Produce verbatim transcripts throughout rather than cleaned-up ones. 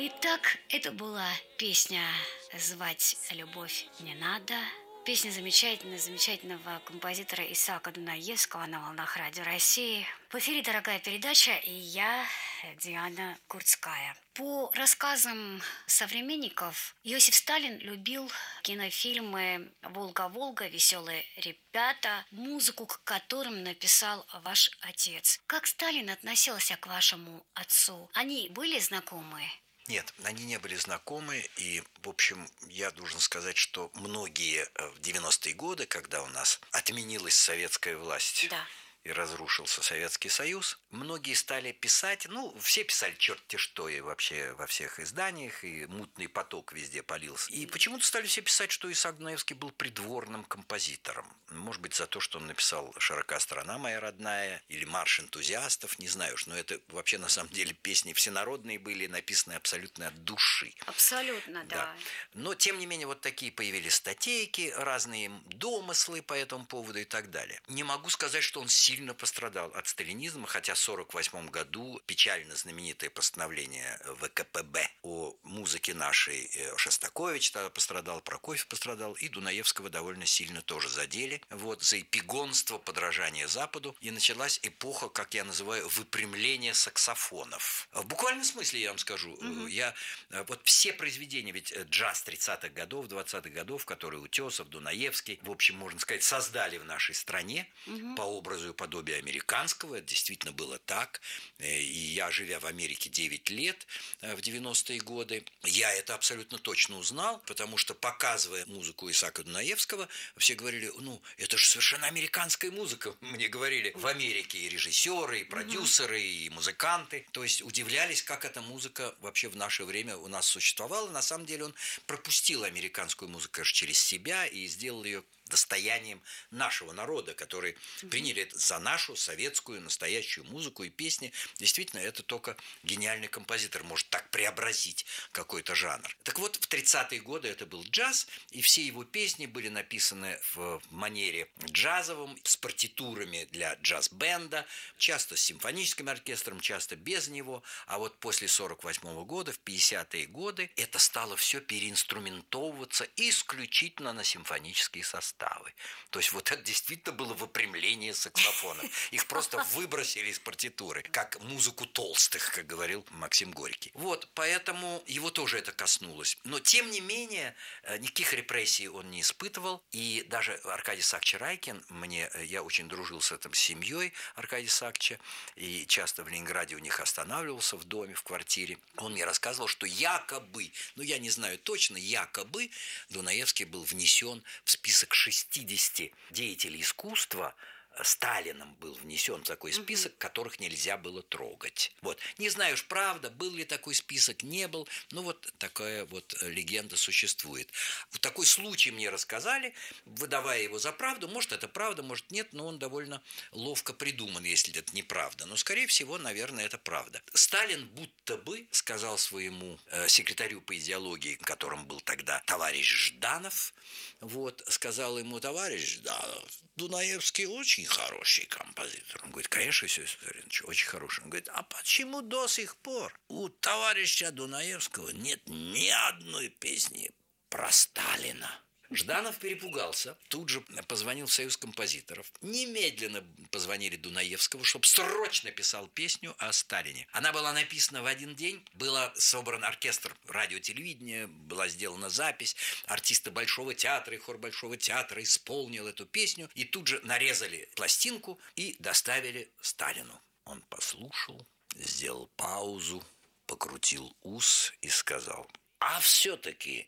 Итак, это была песня «Звать любовь не надо». Песня замечательная, замечательного композитора Исаака Дунаевского на волнах Радио России. В эфире дорогая передача, и я, Диана Курцкая. По рассказам современников, Иосиф Сталин любил кинофильмы «Волга-Волга», «Веселые ребята», музыку к которым написал ваш отец. Как Сталин относился к вашему отцу? Они были знакомы? Нет, они не были знакомы, и, в общем, я должен сказать, что многие в девяностые годы, когда у нас отменилась советская власть, Да. и разрушился Советский Союз, многие стали писать, ну, все писали черти что, и вообще во всех изданиях, и мутный поток везде полился. И почему-то стали все писать, что Исаак Дунаевский был придворным композитором. Может быть, за то, что он написал «Широка страна моя родная» или «Марш энтузиастов», не знаю уж, но это вообще на самом деле песни всенародные были, написаны абсолютно от души. Абсолютно, да. Да. Но, тем не менее, вот такие появились статейки, разные домыслы по этому поводу и так далее. Не могу сказать, что он сильно пострадал от сталинизма, хотя в сорок восьмом году печально знаменитое постановление вэ ка пэ бэ о музыке нашей, Шостакович тогда пострадал, Прокофьев пострадал, и Дунаевского довольно сильно тоже задели. Вот, за эпигонство, подражание Западу. И началась эпоха, как я называю, выпрямления саксофонов. В буквальном смысле, я вам скажу, угу. я вот все произведения, ведь джаз тридцатых годов, двадцатых годов, которые Утесов, Дунаевский, в общем, можно сказать, создали в нашей стране угу. по образу и подобию американского. Это действительно было так. И я, живя в Америке девять лет в девяностые годы, я это абсолютно точно узнал, потому что, показывая музыку Исаака Дунаевского, все говорили, ну, это же совершенно американская музыка. Мне говорили в Америке и режиссеры, и продюсеры, и музыканты. То есть удивлялись, как эта музыка вообще в наше время у нас существовала. На самом деле он пропустил американскую музыку через себя и сделал ее достоянием нашего народа, которые mm-hmm. приняли это за нашу советскую настоящую музыку и песни. Действительно, это только гениальный композитор может так преобразить какой-то жанр. Так вот, в тридцатые годы это был джаз, и все его песни были написаны в манере джазовом, с партитурами для джаз-бенда, часто с симфоническим оркестром, часто без него. А вот после сорок восьмого года, в пятидесятые годы, это стало все переинструментовываться исключительно на симфонические составы. То есть вот это действительно было выпрямление саксофонов. Их просто выбросили из партитуры, как музыку толстых, как говорил Максим Горький. Вот, поэтому его тоже это коснулось. Но, тем не менее, никаких репрессий он не испытывал. И даже Аркадий Саакач Райкин, мне, я очень дружил с этой семьей Аркадия Саакача, и часто в Ленинграде у них останавливался в доме, в квартире. Он мне рассказывал, что якобы, ну я не знаю точно, якобы Дунаевский был внесен в список шестидесяти деятелей искусства, Сталином был внесен в такой список, которых нельзя было трогать. Вот. Не знаю уж, правда, был ли такой список, не был, но вот такая вот легенда существует. В такой случай мне рассказали, выдавая его за правду. Может, это правда, может, нет, но он довольно ловко придуман, если это неправда. Но, скорее всего, наверное, это правда. Сталин будто бы сказал своему э, секретарю по идеологии, которым был тогда товарищ Жданов, вот, сказал ему: товарищ Жданов, Дунаевский очень хороший композитор. Он говорит: конечно, Иосиф Виссарионович, очень хороший. Он говорит: а почему до сих пор у товарища Дунаевского нет ни одной песни про Сталина? Жданов перепугался, тут же позвонил в Союз композиторов. Немедленно позвонили Дунаевскому, чтобы срочно писал песню о Сталине. Она была написана в один день, был собран оркестр радио-телевидения, была сделана запись, артисты Большого театра и хор Большого театра исполнил эту песню, и тут же нарезали пластинку и доставили Сталину. Он послушал, сделал паузу, покрутил ус и сказал: а все-таки,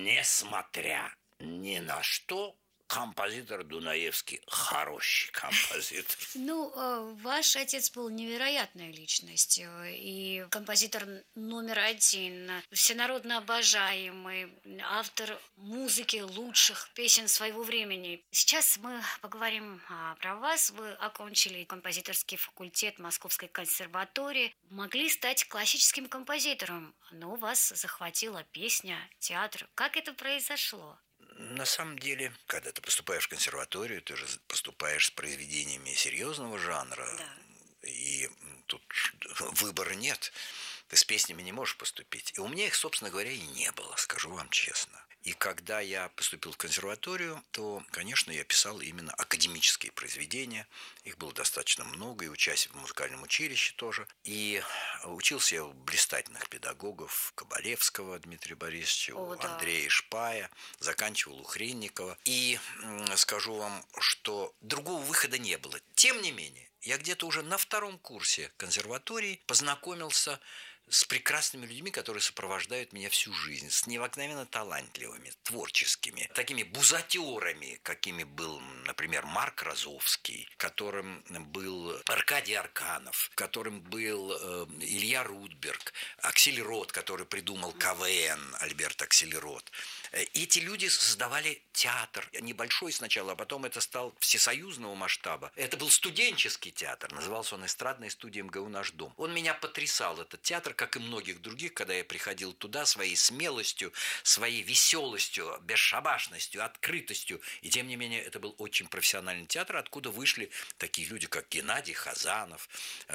несмотря ни на что, композитор Дунаевский хороший композитор. Ну, ваш отец был невероятной личностью, и композитор номер один, всенародно обожаемый, автор музыки лучших песен своего времени. Сейчас мы поговорим про вас. Вы окончили композиторский факультет Московской консерватории, могли стать классическим композитором, но вас захватила песня, театр. Как это произошло? На самом деле, когда ты поступаешь в консерваторию, ты же поступаешь с произведениями серьезного жанра, да. И тут выбора нет. Ты с песнями не можешь поступить. И у меня их, собственно говоря, и не было, скажу вам честно. И когда я поступил в консерваторию, то, конечно, я писал именно академические произведения. Их было достаточно много, и учась в музыкальном училище тоже. И учился я у блистательных педагогов Кабалевского Дмитрия Борисовича, О, у да. Андрея Шпая, заканчивал у Хренникова. И м, скажу вам, что другого выхода не было. Тем не менее, я где-то уже на втором курсе консерватории познакомился с прекрасными людьми, которые сопровождают меня всю жизнь, с необыкновенно талантливыми, творческими, такими бузатерами, какими был, например, Марк Розовский, которым был Аркадий Арканов, которым был э, Илья Рудберг, Аксельрод, который придумал КВН, Альберт Аксельрод. Эти люди создавали театр, небольшой сначала, а потом это стал всесоюзного масштаба. Это был студенческий театр, назывался он эстрадной студией МГУ «Наш дом». Он меня потрясал, этот театр, как и многих других, когда я приходил туда своей смелостью, своей веселостью, бесшабашностью, открытостью. И тем не менее, это был очень профессиональный театр, откуда вышли такие люди, как Геннадий Хазанов,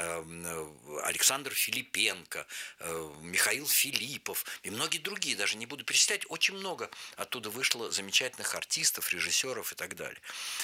Александр Филипенко, Михаил Филиппов и многие другие, даже не буду перечислять, очень много оттуда вышло замечательных артистов, режиссеров и так далее.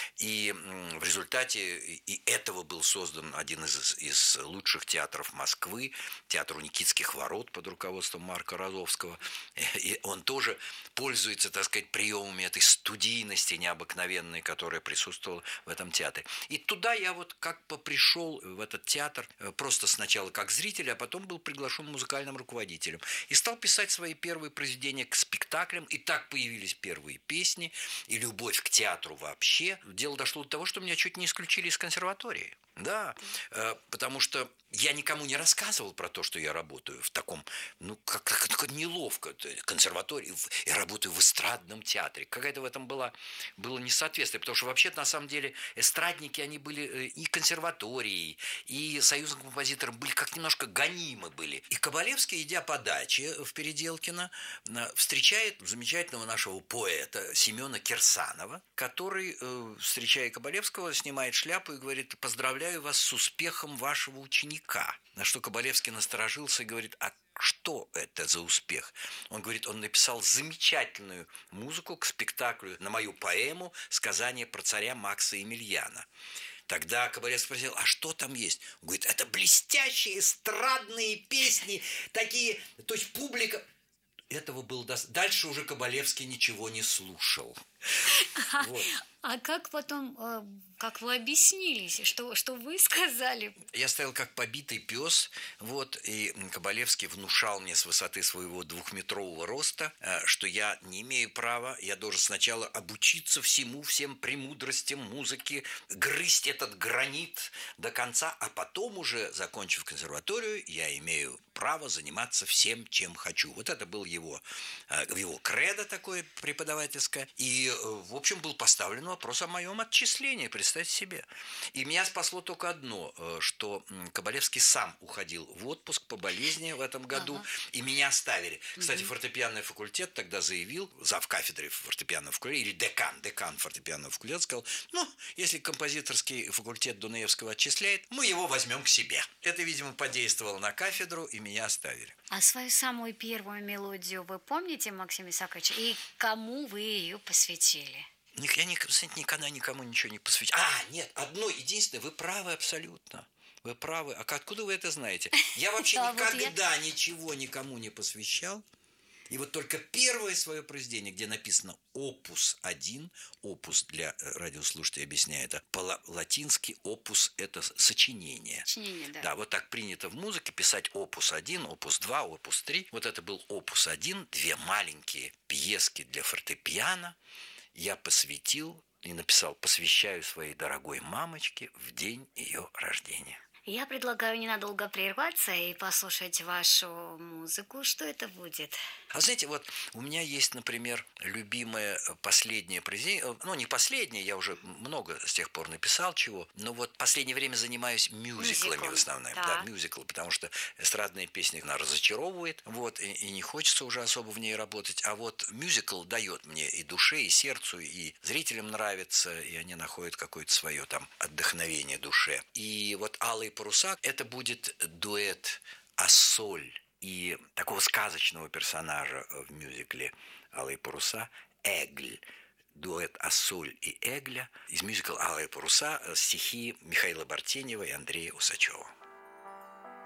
И в результате и этого был создан один из, из лучших театров Москвы, театр у Никитских ворот под руководством Марка Розовского. И он тоже пользуется, так сказать, приемами этой студийности необыкновенной, которая присутствовала в этом театре. И туда я вот как бы пришел в этот театр просто сначала как зритель, а потом был приглашен музыкальным руководителем. И стал писать свои первые произведения к спектаклям. И так появились первые песни и любовь к театру вообще. Дело дошло до того, что меня чуть не исключили из консерватории. Да, потому что я никому не рассказывал про то, что я работаю в таком, ну, как, как, как неловко, консерватории, я работаю в эстрадном театре. Какая-то в этом была, было несоответствие, потому что вообще-то на самом деле эстрадники, они были и консерваторией, и союзным композитором были как немножко гонимы были. И Кабалевский, идя по даче в Переделкино, встречает замечательного нашего поэта Семена Кирсанова, который, встречая Кабалевского, снимает шляпу и говорит: поздравляю вас с успехом вашего ученика. На что Кабалевский насторожился и говорит: а что это за успех? Он говорит, он написал замечательную музыку к спектаклю на мою поэму «Сказание про царя Макса Емельяна». Тогда Кабалевский спросил: а что там есть? Он говорит: это блестящие эстрадные песни, такие, то есть публика... Этого было достаточно. Дальше уже Кабалевский ничего не слушал. Вот. А как потом, как вы объяснились, что, что вы сказали? Я стоял как побитый пес, вот, и Кабалевский внушал мне с высоты своего двухметрового роста, что я не имею права, я должен сначала обучиться всему, всем премудростям музыки, грызть этот гранит до конца, а потом уже, закончив консерваторию, я имею право заниматься всем, чем хочу. Вот это был его, его кредо такое преподавательское, и, в общем, был поставлен вопрос о моем отчислении, представьте себе. И меня спасло только одно, что Кабалевский сам уходил в отпуск по болезни в этом году, ага. и меня оставили. Кстати, угу. фортепианный факультет тогда заявил, завкафедры фортепианного факультета, или декан, декан фортепианного факультета сказал: ну, если композиторский факультет Дунаевского отчисляет, мы его возьмем к себе. Это, видимо, подействовало на кафедру, и меня оставили. А свою самую первую мелодию вы помните, Максим Исаакович, и кому вы ее посвятили? Я никогда никому ничего не посвящал. А, нет, одно единственное, вы правы абсолютно. Вы правы. А откуда вы это знаете? Я вообще никогда ничего никому не посвящал. И вот только первое свое произведение, где написано опус один, опус для радиослушателей, объясняю это, по-латински опус – это сочинение. Сочинение, да. Да, вот так принято в музыке писать опус один, опус два, опус три. Вот это был опус один, две маленькие пьески для фортепиано. Я посвятил и написал: посвящаю своей дорогой мамочке в день ее рождения. Я предлагаю ненадолго прерваться и послушать вашу музыку. Что это будет? А знаете, вот у меня есть, например, любимое последнее произведение. Ну, не последнее, я уже много с тех пор написал чего. Но вот в последнее время занимаюсь мюзиклами Мюзикл. в основном. Да. да, мюзиклы, потому что эстрадная песня она разочаровывает. Вот, и, и не хочется уже особо в ней работать. А вот мюзикл дает мне и душе, и сердцу, и зрителям нравится, и они находят какое-то свое там отдохновение душе. И вот «Алые паруса» – это будет дуэт Ассоль и такого сказочного персонажа в мюзикле «Алые паруса» Эгль. Дуэт Ассоль и Эгля из мюзикла «Алые паруса», стихи Михаила Бартенева и Андрея Усачева.